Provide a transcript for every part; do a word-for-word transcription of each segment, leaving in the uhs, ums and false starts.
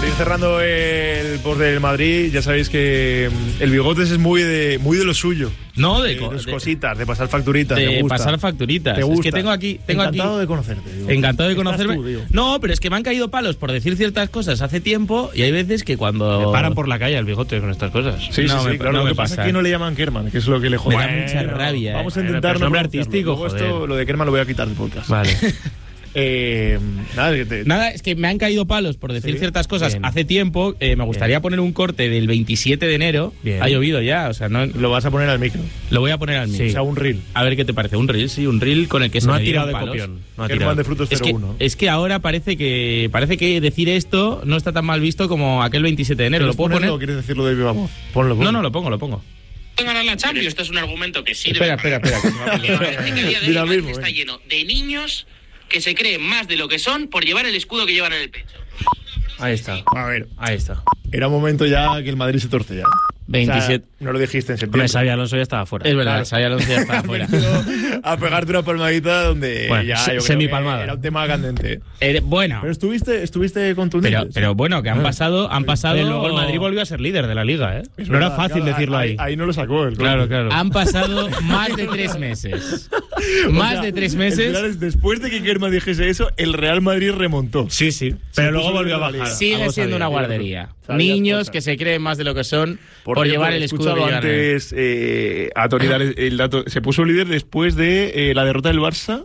por ir cerrando el post del Madrid, ya sabéis que el Bigotes es muy de muy de lo suyo. No, de, de, de de cositas, de pasar facturitas. De te gusta. pasar facturitas. ¿Te gusta? Es que tengo aquí. Tengo Encantado aquí, de conocerte. Digo. Encantado de conocerme. Tú, no, pero es que me han caído palos por decir ciertas cosas hace tiempo y hay veces que cuando. Me paran por la calle al Bigote con estas cosas. Sí, no, sí, me, sí, claro. no lo me que pasa pasa es que no le llaman Kerman, que es lo que le jode. Me da mucha rabia. Vamos a eh. intentar. Pero es nombre artístico, Luego joder. esto, lo de Kerman lo voy a quitar del podcast. Vale. Eh, nada, que te, Nada, es que me han caído palos por decir ¿Sí? ciertas cosas Bien. hace tiempo. Eh, me gustaría Bien. poner un corte del veintisiete de enero. Bien. Ha llovido ya, o sea, no lo vas a poner al micro. lo voy a poner al mismo. O sea, un reel. A ver qué te parece. Un reel, sí, un reel con el que se No me ha tirado dieron de palos. copión. No ha Kerman tirado. de frutos Es que, cero uno. es que ahora parece que parece que decir esto no está tan mal visto como aquel veintisiete de enero. ¿Lo puedo poner? ¿O quieres decirlo de viva voz? Ponlo, ponlo. No, no, lo pongo, lo pongo. Ganar la Champions. Esto es un argumento que sirve. Espera, espera, espera. que se me ha Porque perdido. parece que el día de hoy el Madrid Dinamismo, está eh. lleno de niños que se creen más de lo que son por llevar el escudo que llevan en el pecho. Ahí está. A ver, Ahí está. era momento ya que el Madrid se torce ya. veintisiete. O sea, no lo dijiste en Hombre, septiembre. Xabi Alonso ya estaba fuera. Es verdad, Claro. Xabi Alonso ya está afuera. A pegarte una palmadita donde Bueno, ya se- yo creo semipalmada. que era un tema candente. Eh, bueno, Pero estuviste, estuviste contundente. pero, pero bueno, que han pasado, han pasado. Oye, luego el Madrid volvió a ser líder de la liga, ¿eh? Es No era verdad, fácil claro, decirlo ahí. Ahí no lo sacó el Claro, claro. Han pasado más de tres meses. O Más sea, de tres el meses. final es, después de que Kerman dijese eso, el Real Madrid remontó. Sí, sí. Pero Se luego puso volvió a en la bajar. liga. Sigue Algo siendo sabía, una tío. guardería. Sabías Niños cosas. que se creen más de lo que son por, cierto, llevar el he escudo que escuchado llevan en el- antes eh, a Tony dar el, el dato. Se puso líder después de eh, la derrota del Barça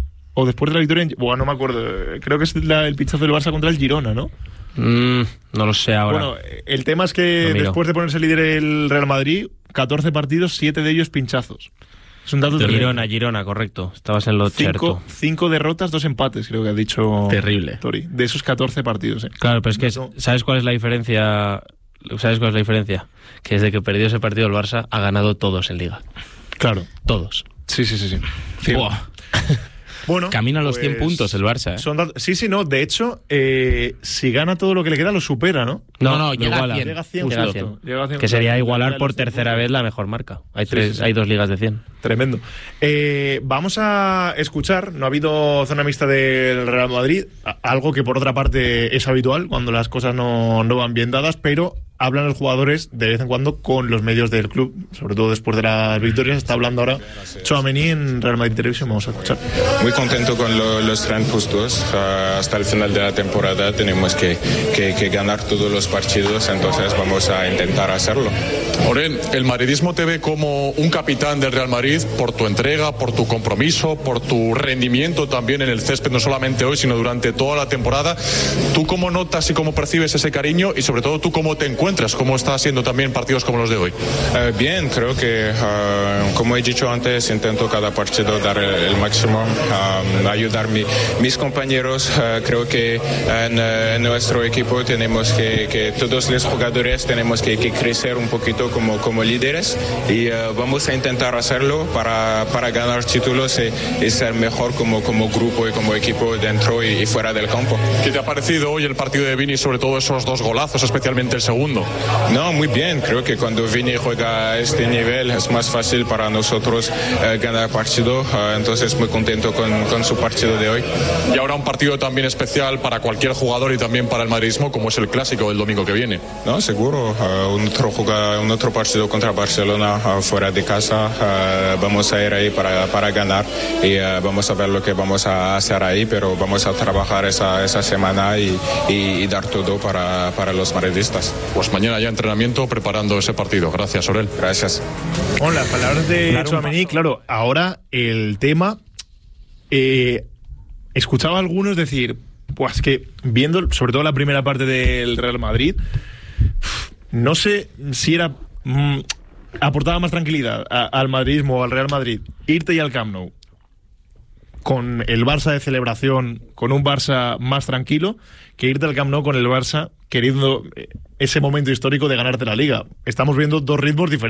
o después de la victoria en... Bueno, no me acuerdo. Creo que es la- el pinchazo del Barça contra el Girona, ¿no? Mm, no lo sé ahora. Bueno, el tema es que Lo miro. después de ponerse líder el Real Madrid, catorce partidos, siete de ellos pinchazos. Es un dato terrible. Girona, Girona, correcto. Estabas en lo Cinco, cierto. cinco derrotas, dos empates, creo que ha dicho Terrible. Tori. De esos catorce partidos, ¿eh? Claro, pero es que, No. ¿sabes cuál es la diferencia? ¿Sabes cuál es la diferencia? Que desde que perdió ese partido el Barça ha ganado todos en Liga. Claro. Todos. Sí, sí, sí. sí. Cierto. Buah. Bueno, Camino a los cien pues, puntos el Barça. ¿eh? son datos- sí, sí, no. De hecho, eh, si gana todo lo que le queda, lo supera, ¿no? No, no, lo llega a iguala. cien. Llega a cien, Llega a justo. cien. Llega a cien. Que sería Claro, igualar llega a por los cien tercera puntos. vez la mejor marca. Hay, Sí, tres, sí, sí. hay dos ligas de cien. Tremendo. Eh, vamos a escuchar, no ha habido zona mixta del Real Madrid, a- algo que por otra parte es habitual cuando las cosas no, no van bien dadas, pero hablan los jugadores de vez en cuando con los medios del club, sobre todo después de las victorias. Está hablando ahora Tchouaméni en Real Madrid Televisión, vamos a escuchar. Muy contento con lo- los tres puntos. Uh, hasta el final de la temporada tenemos que, que- que ganar todos los partidos, entonces vamos a intentar hacerlo. Oren, el madridismo te ve como un capitán del Real Madrid por tu entrega, por tu compromiso, por tu rendimiento también en el césped, no solamente hoy, sino durante toda la temporada. ¿Tú cómo notas y cómo percibes ese cariño? Y sobre todo, ¿tú cómo te encuentras? ¿Cómo estás haciendo también partidos como los de hoy? Uh, bien, creo que, uh, como he dicho antes, intento cada partido dar el, el máximo, um, ayudar a mi, mis compañeros. Uh, creo que en, uh, en nuestro equipo tenemos que, que todos los jugadores tenemos que, que crecer un poquito como, como líderes y uh, vamos a intentar hacerlo para, para ganar títulos y, y ser mejor como, como grupo y como equipo dentro y, y fuera del campo. ¿Qué te ha parecido hoy el partido de Vini, sobre todo esos dos golazos, especialmente el segundo? No, muy bien. Creo que cuando Vini juega a este nivel es más fácil para nosotros uh, ganar partido. Uh, entonces muy contento con, con su partido de hoy. Y ahora un partido también especial para cualquier jugador y también para el madridismo, como es el clásico del domingo que viene. No, seguro. Uh, un, otro juga- un otro partido contra Barcelona uh, fuera de casa. Uh, vamos a ir ahí para, para ganar y uh, vamos a ver lo que vamos a hacer ahí, pero vamos a trabajar esa, esa semana y, y, y dar todo para, para los madridistas. Pues mañana ya entrenamiento preparando ese partido. Gracias, Orel. Gracias. Con las palabras de Tchouaméni, claro, ahora el tema... Eh, escuchaba a algunos decir, pues que viendo sobre todo la primera parte del Real Madrid, no sé si era mm, aportaba más tranquilidad a- al madridismo o al Real Madrid irte ya al Camp Nou con el Barça de celebración, con un Barça más tranquilo, que irte al Camp Nou con el Barça queriendo eh, ese momento histórico de ganarte la Liga. Estamos viendo dos ritmos diferentes.